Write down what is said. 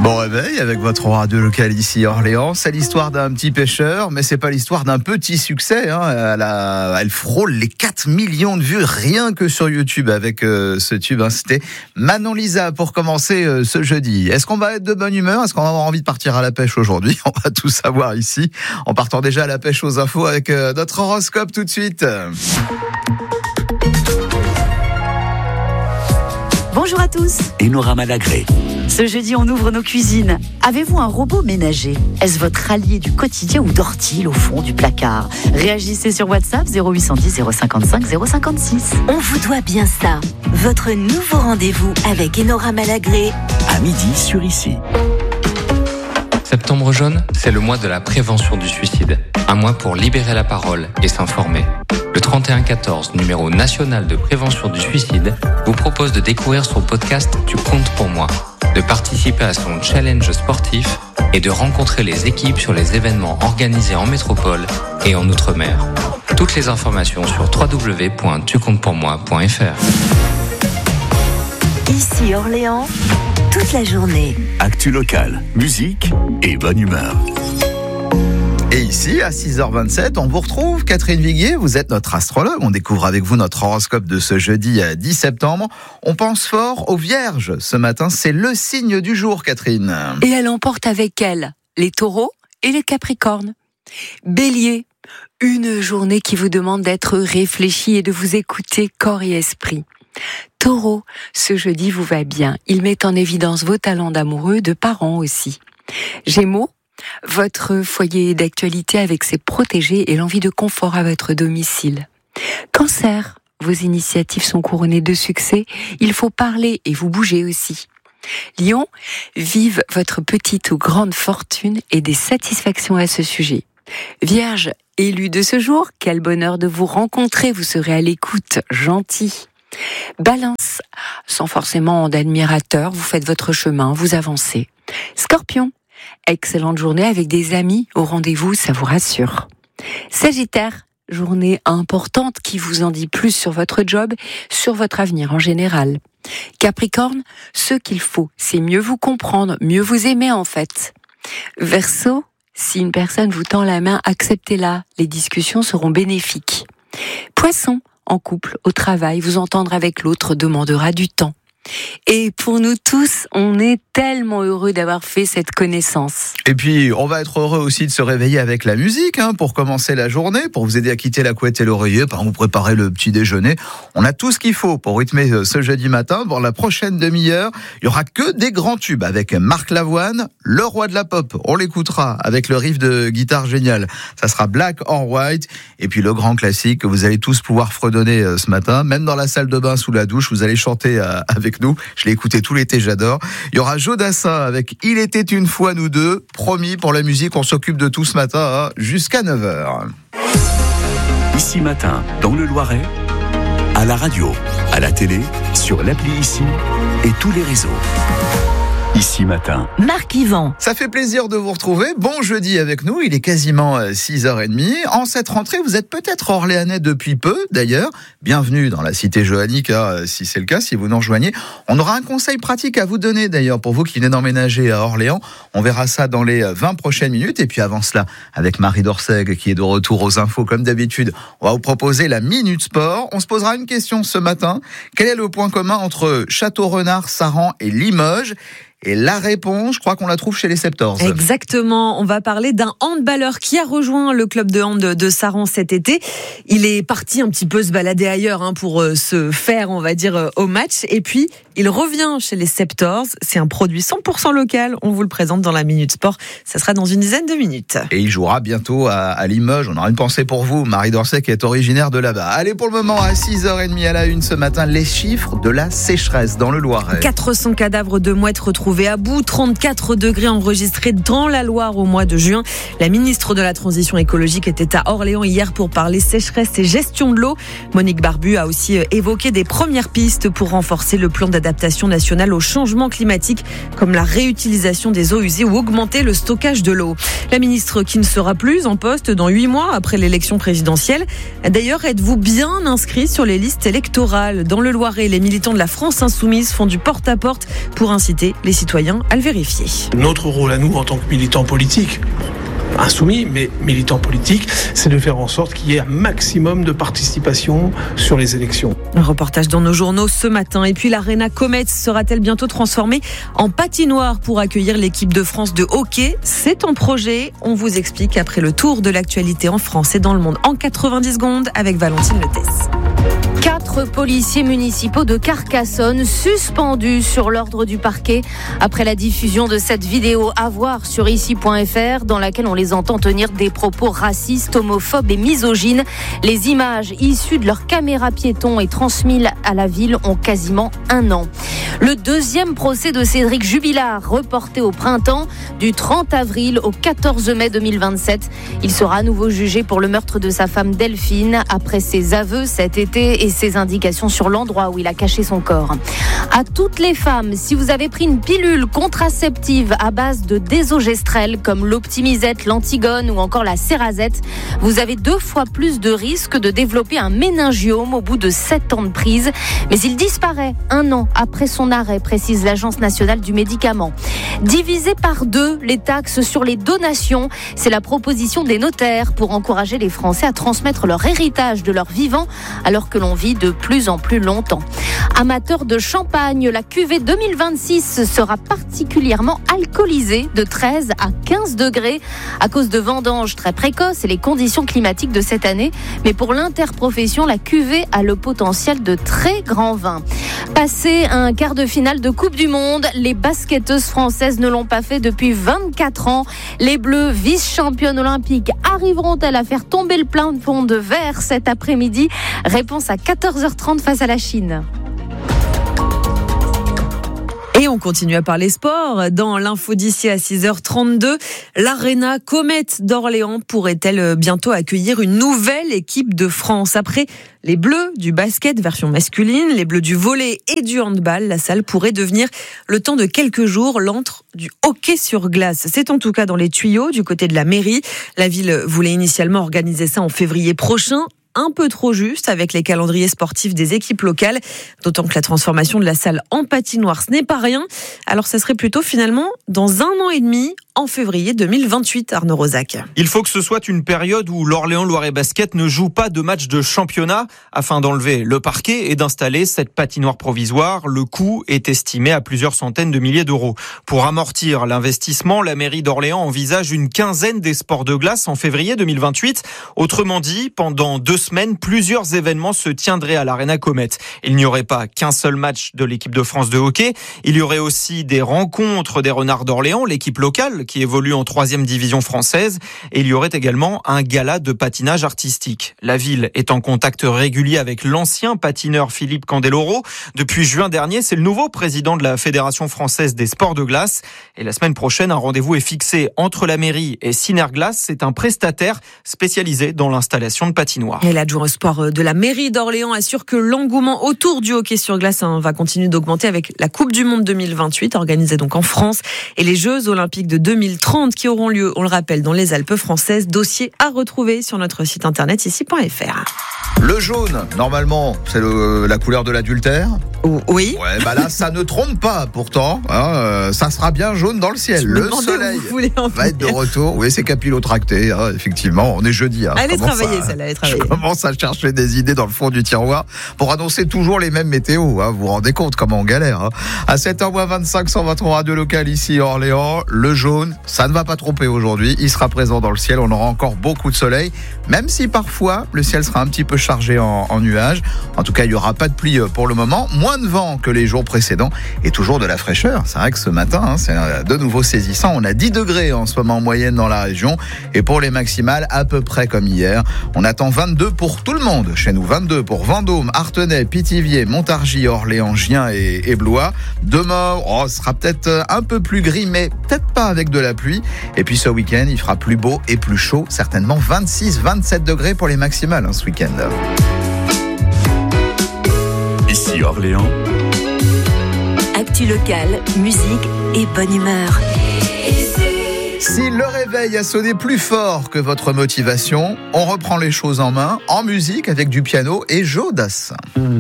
Bon réveil avec votre radio locale ici à Orléans. C'est l'histoire d'un petit pêcheur, mais c'est pas l'histoire d'un petit succès. Elle frôle les 4 millions de vues rien que sur YouTube avec ce tube. C'était Manon Lisa pour commencer ce jeudi. Est-ce qu'on va être de bonne humeur? Est-ce qu'on va avoir envie de partir à la pêche aujourd'hui? On va tout savoir ici, en partant déjà à la pêche aux infos avec notre horoscope tout de suite. Bonjour à tous. Enora Malagré. Ce jeudi, on ouvre nos cuisines. Avez-vous un robot ménager? Est-ce votre allié du quotidien ou dort-il au fond du placard? Réagissez sur WhatsApp 0810 055 056. On vous doit bien ça. Votre nouveau rendez-vous avec Enora Malagré. À midi sur Ici. Septembre jaune, c'est le mois de la prévention du suicide. Un mois pour libérer la parole et s'informer. Le 3114, numéro national de prévention du suicide, vous propose de découvrir son podcast Tu comptes pour moi, de participer à son challenge sportif et de rencontrer les équipes sur les événements organisés en métropole et en Outre-mer. Toutes les informations sur www.tucomptepourmoi.fr. Ici Orléans, toute la journée. Actu locale, musique et bonne humeur. Et ici, à 6h27, on vous retrouve. Catherine Viguier, vous êtes notre astrologue. On découvre avec vous notre horoscope de ce jeudi 10 septembre. On pense fort aux Vierges. Ce matin, c'est le signe du jour, Catherine. Et elle emporte avec elle les Taureaux et les Capricornes. Bélier, une journée qui vous demande d'être réfléchi et de vous écouter corps et esprit. Taureau, ce jeudi vous va bien. Il met en évidence vos talents d'amoureux, de parents aussi. Gémeaux, votre foyer d'actualité avec ses protégés et l'envie de confort à votre domicile. Cancer, vos initiatives sont couronnées de succès, il faut parler et vous bouger aussi. Lion, vive votre petite ou grande fortune et des satisfactions à ce sujet. Vierge, élu de ce jour, quel bonheur de vous rencontrer, vous serez à l'écoute, gentil. Balance, sans forcément d'admirateurs, vous faites votre chemin, vous avancez. Scorpion, excellente journée avec des amis au rendez-vous, ça vous rassure. Sagittaire, journée importante qui vous en dit plus sur votre job, sur votre avenir en général. Capricorne, ce qu'il faut, c'est mieux vous comprendre, mieux vous aimer en fait. Verseau, si une personne vous tend la main, acceptez-la, les discussions seront bénéfiques. Poisson, en couple, au travail, vous entendre avec l'autre demandera du temps. Et pour nous tous, on est tellement heureux d'avoir fait cette connaissance. Et puis, on va être heureux aussi de se réveiller avec la musique, pour commencer la journée, pour vous aider à quitter la couette et l'oreiller, pour vous préparer le petit déjeuner. On a tout ce qu'il faut pour rythmer ce jeudi matin. Dans la prochaine demi-heure, il y aura que des grands tubes avec Marc Lavoine, le roi de la pop. On l'écoutera avec le riff de guitare génial. Ça sera Black or White. Et puis le grand classique que vous allez tous pouvoir fredonner ce matin. Même dans la salle de bain, sous la douche, vous allez chanter avec nous. Je l'ai écouté tout l'été, j'adore. Il y aura Jodassin avec Il était une fois nous deux. Promis, pour la musique, on s'occupe de tout ce matin jusqu'à 9h. Ici matin, dans le Loiret, à la radio, à la télé, sur l'appli Ici et tous les réseaux. Ici matin. Marc Yvan. Ça fait plaisir de vous retrouver. Bon jeudi avec nous, il est quasiment 6h30. En cette rentrée, vous êtes peut-être orléanais depuis peu, d'ailleurs. Bienvenue dans la cité johannique, si c'est le cas, si vous nous rejoignez. On aura un conseil pratique à vous donner, d'ailleurs, pour vous qui venez d'emménager à Orléans. On verra ça dans les 20 prochaines minutes. Et puis avant cela, avec Marie Dorseg, qui est de retour aux infos, comme d'habitude, on va vous proposer la Minute Sport. On se posera une question ce matin. Quel est le point commun entre Château-Renard, Saran et Limoges ? Et la réponse, je crois qu'on la trouve chez les Septors. Exactement, on va parler d'un handballeur qui a rejoint le club de hand de Saran cet été. Il est parti un petit peu se balader ailleurs pour se faire, on va dire, au match. Et puis, il revient chez les Septors. C'est un produit 100% local. On vous le présente dans la Minute Sport. Ça sera dans une dizaine de minutes. Et il jouera bientôt à Limoges. On aura une pensée pour vous, Marie Dorsey, qui est originaire de là-bas. Allez, pour le moment, à 6h30 à la une ce matin, les chiffres de la sécheresse dans le Loiret. 400 cadavres de mouettes retrouvés à bout, 34 degrés enregistrés dans la Loire au mois de juin. La ministre de la Transition écologique était à Orléans hier pour parler sécheresse et gestion de l'eau. Monique Barbu a aussi évoqué des premières pistes pour renforcer le plan d'adaptation nationale au changement climatique, comme la réutilisation des eaux usées ou augmenter le stockage de l'eau. La ministre qui ne sera plus en poste dans 8 mois après l'élection présidentielle. D'ailleurs, êtes-vous bien inscrit sur les listes électorales? Dans le Loiret, les militants de la France Insoumise font du porte-à-porte pour inciter les citoyens à le vérifier. Notre rôle à nous en tant que militants politiques, insoumis, mais militants politiques, c'est de faire en sorte qu'il y ait un maximum de participation sur les élections. Un reportage dans nos journaux ce matin. Et puis l'Arena Comets sera-t-elle bientôt transformée en patinoire pour accueillir l'équipe de France de hockey ? C'est en projet. On vous explique après le tour de l'actualité en France et dans le monde en 90 secondes avec Valentine Letès. 4 policiers municipaux de Carcassonne suspendus sur l'ordre du parquet après la diffusion de cette vidéo à voir sur ici.fr dans laquelle on les entend tenir des propos racistes, homophobes et misogynes. Les images issues de leur caméra piéton et transmises à la ville ont quasiment 1 an. Le 2e procès de Cédric Jubilard, reporté au printemps du 30 avril au 14 mai 2027. Il sera à nouveau jugé pour le meurtre de sa femme Delphine après ses aveux cet été et ses indications sur l'endroit où il a caché son corps. À toutes les femmes, si vous avez pris une pilule contraceptive à base de désogestrel comme l'Optimisette, l'Antigone ou encore la Cerazette, vous avez 2 fois plus de risques de développer un méningiome au bout de 7 ans de prise. Mais il disparaît 1 an après son arrêt, précise l'Agence nationale du médicament. Diviser par 2 les taxes sur les donations, c'est la proposition des notaires pour encourager les Français à transmettre leur héritage de leur vivant alors que l'on vit de plus en plus longtemps. Amateurs de champagne, la cuvée 2026 sera particulièrement alcoolisée de 13 à 15 degrés à cause de vendanges très précoces et les conditions climatiques de cette année. Mais pour l'interprofession, la cuvée a le potentiel de très grand vin. Passé un quart de finale de Coupe du Monde, les basketteuses françaises ne l'ont pas fait depuis 24 ans. Les Bleus, vice-championnes olympiques, arriveront-elles à faire tomber le plafond de verre cet après-midi ? Réponse à 14h30 face à la Chine. Et on continue à parler sport. Dans l'info d'ici à 6h32, l'Arena Comets d'Orléans pourrait-elle bientôt accueillir une nouvelle équipe de France ? Après les Bleus du basket version masculine, les Bleus du volley et du handball, la salle pourrait devenir le temps de quelques jours l'antre du hockey sur glace. C'est en tout cas dans les tuyaux du côté de la mairie. La ville voulait initialement organiser ça en février prochain. Un peu trop juste avec les calendriers sportifs des équipes locales, d'autant que la transformation de la salle en patinoire, ce n'est pas rien. Alors ça serait plutôt finalement dans 1 an et demi, en février 2028, Arnaud Rosac. Il faut que ce soit une période où l'Orléans Loiret Basket ne joue pas de match de championnat afin d'enlever le parquet et d'installer cette patinoire provisoire. Le coût est estimé à plusieurs centaines de milliers d'euros. Pour amortir l'investissement, la mairie d'Orléans envisage une quinzaine des sports de glace en février 2028. Autrement dit, pendant 2 semaines, plusieurs événements se tiendraient à l'Arena Comets. Il n'y aurait pas qu'un seul match de l'équipe de France de hockey. Il y aurait aussi des rencontres des Renards d'Orléans, l'équipe locale qui évolue en 3e division française. Et il y aurait également un gala de patinage artistique. La ville est en contact régulier avec l'ancien patineur Philippe Candeloro. Depuis juin dernier, c'est le nouveau président de la Fédération française des sports de glace. Et la semaine prochaine, un rendez-vous est fixé entre la mairie et Synerglace. C'est un prestataire spécialisé dans l'installation de patinoires. Et l'adjoint au sport de la mairie d'Orléans assure que l'engouement autour du hockey sur glace va continuer d'augmenter avec la Coupe du Monde 2028, organisée donc en France, et les Jeux Olympiques de 2030 qui auront lieu, on le rappelle, dans les Alpes françaises. Dossier à retrouver sur notre site internet ici.fr. Le jaune, normalement, c'est la couleur de l'adultère. Oui. Ouais, bah là, ça ne trompe pas, pourtant. Ça sera bien jaune dans le ciel. Le soleil va être de retour. Oui, c'est capillotracté, effectivement. On est jeudi. Elle est travaillée, celle-là. Je commence à chercher des idées dans le fond du tiroir pour annoncer toujours les mêmes météos. Vous vous rendez compte comment on galère. À 7h25 sur votre radio locale ici à Orléans, le jaune, ça ne va pas tromper aujourd'hui. Il sera présent dans le ciel. On aura encore beaucoup de soleil, même si parfois le ciel sera un petit peu chargé en nuages. En tout cas, il n'y aura pas de pluie pour le moment. Moins de vent que les jours précédents et toujours de la fraîcheur. C'est vrai que ce matin, c'est de nouveau saisissant. On a 10 degrés en ce moment en moyenne dans la région. Et pour les maximales, à peu près comme hier. On attend 22 pour tout le monde. Chez nous, 22 pour Vendôme, Artenay, Pithiviers, Montargis, Orléans, Gien et Blois. Demain, ce sera peut-être un peu plus gris, mais peut-être pas avec de la pluie. Et puis ce week-end, il fera plus beau et plus chaud. Certainement 26-27 degrés pour les maximales ce week-end. Ici Orléans. Actu locale, musique et bonne humeur. Si le réveil a sonné plus fort que votre motivation, on reprend les choses en main, en musique avec du piano et Joe Dassin.